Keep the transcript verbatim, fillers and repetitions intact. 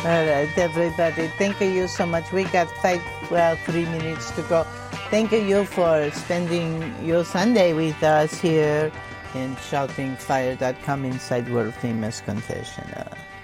All right, everybody. Thank you so much. We got five, well, three minutes to go. Thank you for spending your Sunday with us here in shouting fire dot com inside World Famous Confessional.